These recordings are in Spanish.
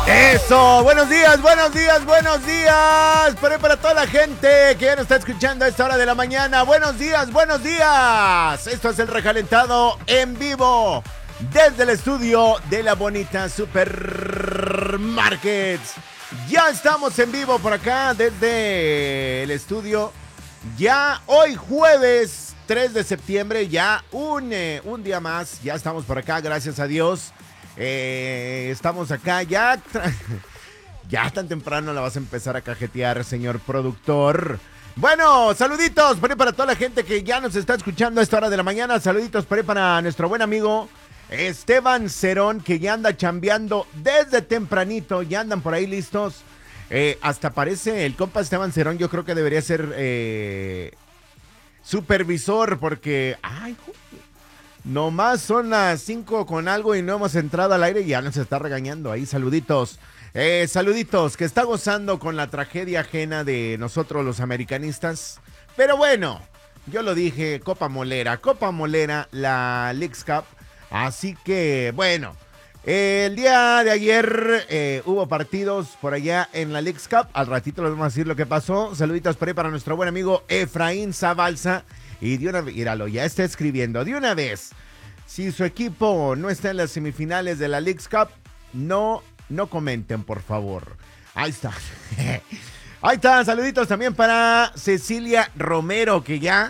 Eso, buenos días, buenos días, buenos días. Para toda la gente que ya nos está escuchando a esta hora de la mañana. Buenos días, buenos días. Esto es el recalentado en vivo desde el estudio de la bonita Supermarkets. Ya estamos en vivo por acá desde el estudio. Ya hoy jueves 3 de septiembre, ya un día más. Ya estamos por acá, gracias a Dios. Estamos acá ya tan temprano la vas a empezar a cajetear, señor productor. Bueno, saluditos para toda la gente que ya nos está escuchando a esta hora de la mañana. Saluditos para nuestro buen amigo Esteban Cerón, que ya anda chambeando desde tempranito. Ya andan por ahí listos. Hasta parece el compa Esteban Cerón, yo creo que debería ser supervisor, porque nomás son las 5 con algo y no hemos entrado al aire y ya nos está regañando ahí. Saluditos. Saluditos, que está gozando con la tragedia ajena de nosotros los americanistas. Pero bueno, yo lo dije, Copa Molera, la Leagues Cup. Así que, bueno, el día de ayer hubo partidos por allá en la Leagues Cup. Al ratito les vamos a decir lo que pasó. Saluditos por ahí para nuestro buen amigo Efraín Zabalza. Y de una vez, míralo, ya está escribiendo. De una vez, si su equipo no está en las semifinales de la Leagues Cup, no comenten, por favor. Ahí está. Ahí está, saluditos también para Cecilia Romero, que ya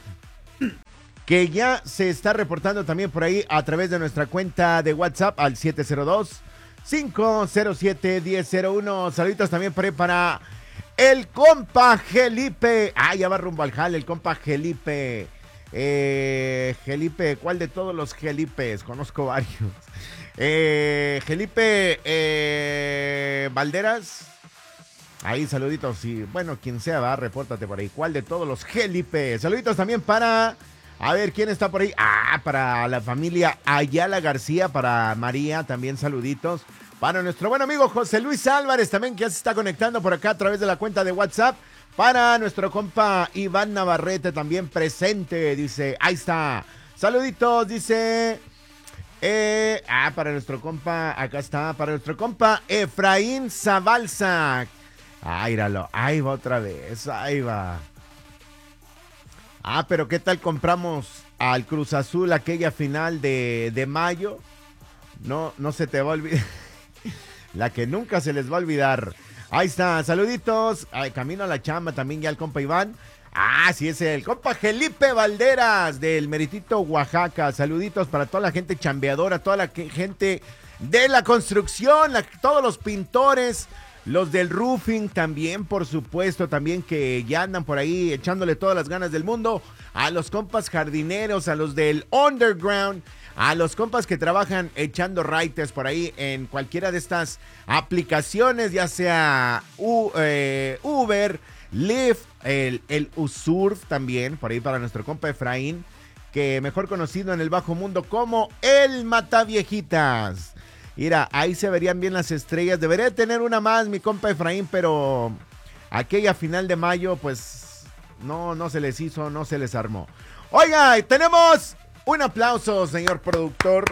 se está reportando también por ahí a través de nuestra cuenta de WhatsApp al 702-507-1001. Saluditos también por ahí para el compa Felipe. Ya va rumbo al jale, el compa Felipe. Felipe, ¿cuál de todos los Felipes? Conozco varios. Felipe Valderas. Ahí, saluditos. Y bueno, quien sea, repórtate por ahí. ¿Cuál de todos los Felipes? Saluditos también para... A ver, ¿quién está por ahí? Para la familia Ayala García, para María, también saluditos. Para nuestro buen amigo José Luis Álvarez, también que ya se está conectando por acá a través de la cuenta de WhatsApp. Para nuestro compa Iván Navarrete, también presente, dice, ahí está. Saluditos, dice. Para nuestro compa, acá está, para nuestro compa Efraín Zabalza. Míralo, ahí va otra vez, ahí va. Pero ¿qué tal compramos al Cruz Azul aquella final de mayo? No se te va a olvidar. La que nunca se les va a olvidar. Ahí está, saluditos. Camino a la chamba también ya el compa Iván. Sí, es el compa Felipe Valderas del Meritito, Oaxaca. Saluditos para toda la gente chambeadora, toda la gente de la construcción, todos los pintores, los del roofing también, por supuesto, también que ya andan por ahí echándole todas las ganas del mundo. A los compas jardineros, a los del underground, a los compas que trabajan echando raites por ahí en cualquiera de estas aplicaciones, ya sea Uber, Lyft, el Usurf también, por ahí para nuestro compa Efraín, que mejor conocido en el bajo mundo como el Mataviejitas. Mira, ahí se verían bien las estrellas. Debería tener una más, mi compa Efraín, pero aquella final de mayo, pues no se les hizo, no se les armó. Oiga, tenemos un aplauso, señor productor.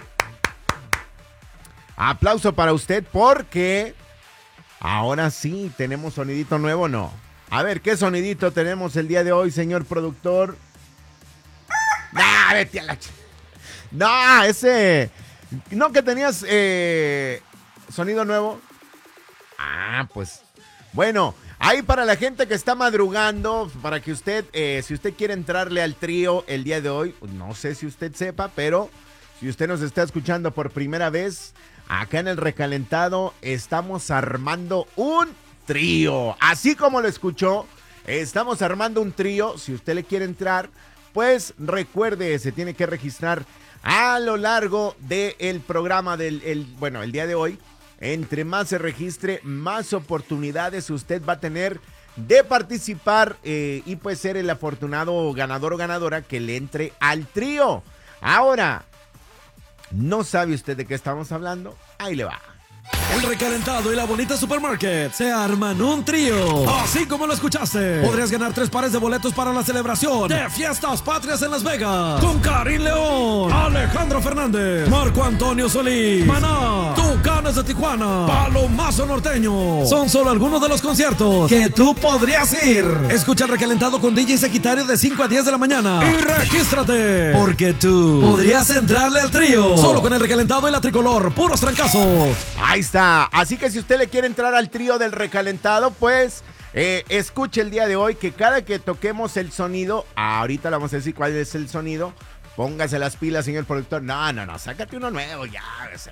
Aplauso para usted porque ahora sí tenemos sonidito nuevo, ¿no? A ver, ¿qué sonidito tenemos el día de hoy, señor productor? Vete a la... No, ese... ¿No que tenías sonido nuevo? Pues bueno, ahí para la gente que está madrugando, para que usted, si usted quiere entrarle al trío el día de hoy, no sé si usted sepa, pero si usted nos está escuchando por primera vez, acá en el recalentado estamos armando un trío. Así como lo escuchó, estamos armando un trío. Si usted le quiere entrar, pues recuerde, se tiene que registrar a lo largo del programa el día de hoy. Entre más se registre, más oportunidades usted va a tener de participar y pues ser el afortunado ganador o ganadora que le entre al trío. Ahora, ¿no sabe usted de qué estamos hablando? Ahí le va. El recalentado y la bonita Supermarket se arman un trío. Así como lo escuchaste, podrías ganar 3 pares de boletos para la celebración de Fiestas Patrias en Las Vegas con Karim León, Alejandro Fernández, Marco Antonio Solís, Maná, Tucán Caifanes de Tijuana, Palomazo Norteño. Son solo algunos de los conciertos que tú podrías ir. Escucha el recalentado con DJ Sagitario de 5 a 10 de la mañana. Y regístrate, porque tú podrías entrarle al trío. Solo con el recalentado y la tricolor, puros trancazos. Ahí está. Así que si usted le quiere entrar al trío del recalentado, pues escuche el día de hoy que cada que toquemos el sonido, ahorita le vamos a decir cuál es el sonido. Póngase las pilas, señor productor. No, sácate uno nuevo, ya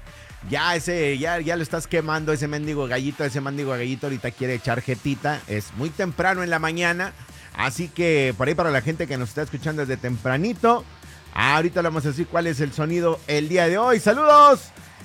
lo estás quemando, ese mendigo gallito ahorita quiere echar jetita. Es muy temprano en la mañana, así que por ahí para la gente que nos está escuchando desde tempranito, ahorita le vamos a decir cuál es el sonido el día de hoy. ¡Saludos!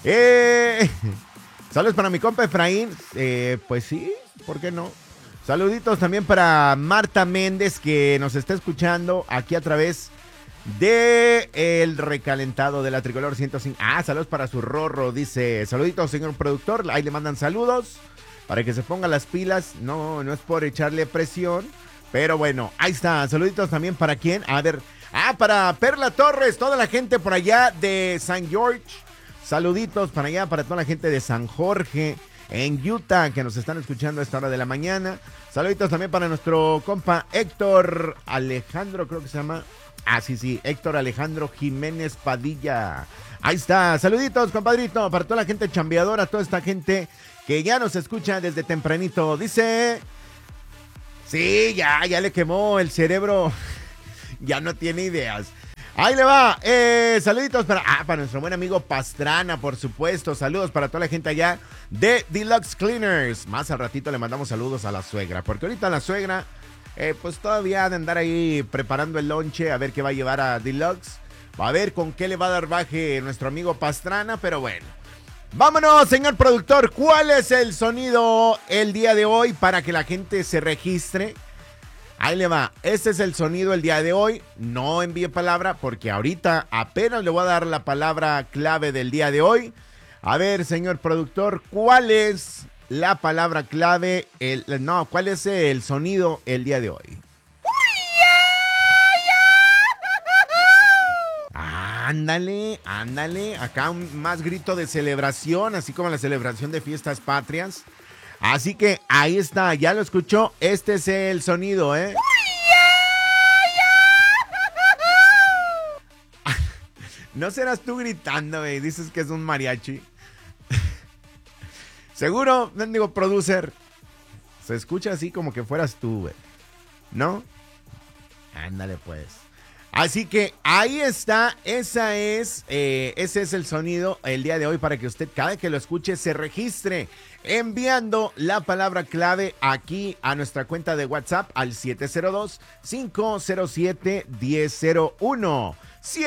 Saludos para mi compa Efraín. Pues sí, ¿por qué no? Saluditos también para Marta Méndez, que nos está escuchando aquí a través de el recalentado de la Tricolor 105. Saludos para su Rorro, dice. Saluditos, señor productor. Ahí le mandan saludos para que se ponga las pilas. No es por echarle presión, pero bueno, ahí está. Saluditos también para quién. A ver, para Perla Torres, toda la gente por allá de San George. Saluditos para allá, para toda la gente de San Jorge en Utah, que nos están escuchando a esta hora de la mañana. Saluditos también para nuestro compa Héctor Alejandro, creo que se llama. Sí, Héctor Alejandro Jiménez Padilla. Ahí está, saluditos, compadrito, para toda la gente chambeadora, toda esta gente que ya nos escucha desde tempranito. Dice, sí, ya le quemó el cerebro, ya no tiene ideas. Ahí le va, saluditos para nuestro buen amigo Pastrana, por supuesto. Saludos para toda la gente allá de Deluxe Cleaners. Más al ratito le mandamos saludos a la suegra, porque ahorita la suegra pues todavía ha de andar ahí preparando el lonche, a ver qué va a llevar a Deluxe. Va a ver con qué le va a dar baje nuestro amigo Pastrana, pero bueno. Vámonos, señor productor. ¿Cuál es el sonido el día de hoy para que la gente se registre? Ahí le va. Este es el sonido el día de hoy. No envíe palabra porque ahorita apenas le voy a dar la palabra clave del día de hoy. A ver, señor productor, ¿cuál es la palabra clave? ¿Cuál es el sonido el día de hoy? Ándale. Acá más grito de celebración, así como la celebración de fiestas patrias. Así que ahí está, ya lo escuchó. Este es el sonido, ¿eh? ¿No serás tú gritando, güey? Dices que es un mariachi. Seguro, mendigo producer. Se escucha así como que fueras tú, güey. ¿No? Ándale, pues. Así que ahí está. Ese es el sonido el día de hoy para que usted, cada que lo escuche, se registre enviando la palabra clave aquí a nuestra cuenta de WhatsApp al 702-507-1001.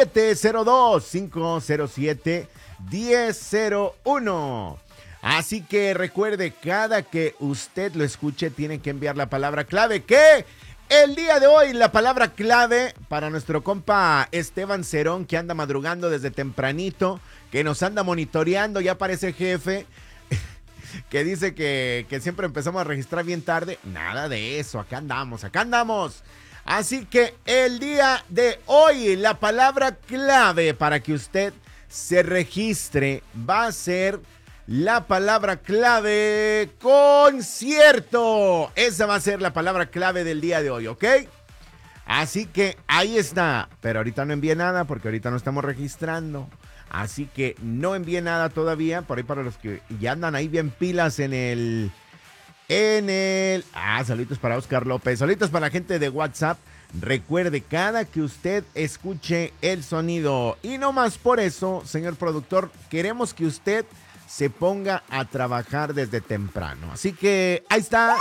702-507-1001. Así que recuerde, cada que usted lo escuche, tiene que enviar la palabra clave. Que el día de hoy, la palabra clave para nuestro compa Esteban Cerón, que anda madrugando desde tempranito, que nos anda monitoreando, ya parece jefe, que dice que siempre empezamos a registrar bien tarde. Nada de eso, acá andamos. Así que el día de hoy, la palabra clave para que usted se registre va a ser la palabra clave concierto. Esa va a ser la palabra clave del día de hoy, ¿ok? Así que ahí está. Pero ahorita no envíe nada porque ahorita no estamos registrando. Así que no envíe nada todavía. Por ahí para los que ya andan ahí bien pilas en el... saluditos para Oscar López. Saluditos para la gente de WhatsApp. Recuerde, cada que usted escuche el sonido, y no más por eso, señor productor, queremos que usted se ponga a trabajar desde temprano. Así que ahí está.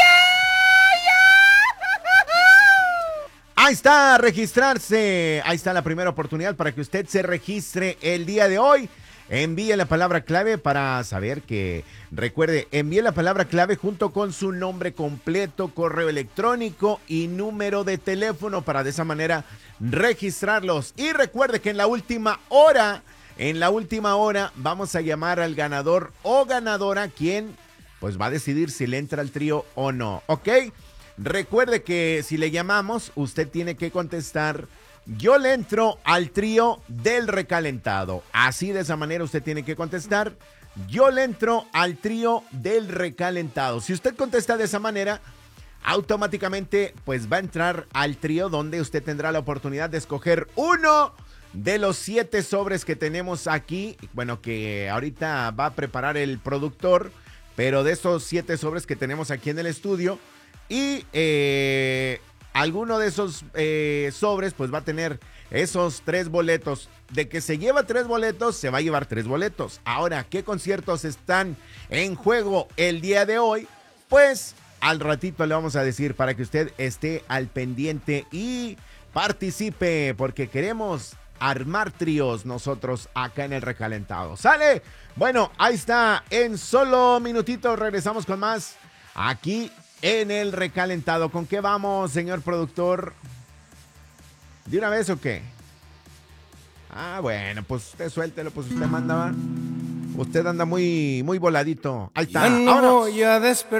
Ahí está, registrarse. Ahí está la primera oportunidad para que usted se registre el día de hoy. Envíe la palabra clave para saber que, recuerde, envíe la palabra clave junto con su nombre completo, correo electrónico y número de teléfono para de esa manera registrarlos. Y recuerde que en la última hora vamos a llamar al ganador o ganadora, quien pues va a decidir si le entra al trío o no, ¿ok? Recuerde que si le llamamos, usted tiene que contestar: yo le entro al trío del recalentado. Así, de esa manera, usted tiene que contestar: yo le entro al trío del recalentado. Si usted contesta de esa manera, automáticamente pues va a entrar al trío donde usted tendrá la oportunidad de escoger uno de los 7 sobres que tenemos aquí. Bueno, que ahorita va a preparar el productor, pero de esos 7 sobres que tenemos aquí en el estudio. Y alguno de esos sobres pues va a tener esos 3 boletos. De que se lleva 3 boletos, se va a llevar 3 boletos. Ahora, ¿qué conciertos están en juego el día de hoy? Pues al ratito le vamos a decir para que usted esté al pendiente y participe, porque queremos armar tríos nosotros acá en el recalentado. ¿Sale? Bueno, ahí está. En solo minutitos regresamos con más aquí en el recalentado. ¿Con qué vamos, señor productor? ¿De una vez o qué? Ah, bueno, pues usted suéltelo, pues usted manda, ¿va? Usted anda muy voladito. Ahí está. Ya no voy a despertar.